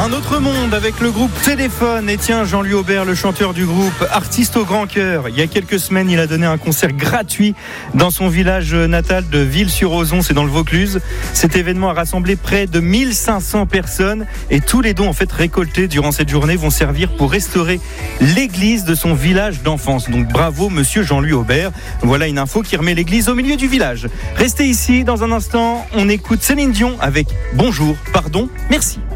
Un autre monde avec le groupe Téléphone. Et tiens, Jean-Louis Aubert, le chanteur du groupe, artiste au grand cœur. Il y a quelques semaines, il a donné un concert gratuit dans son village natal de Ville-sur-Ozon, c'est dans le Vaucluse. Cet événement a rassemblé près de 1500 personnes et tous les dons en fait récoltés durant cette journée vont servir pour restaurer l'église de son village d'enfance. Donc bravo monsieur Jean-Louis Aubert. Voilà une info qui remet l'église au milieu du village. Restez ici, dans un instant, on écoute Céline Dion avec Bonjour, pardon, merci.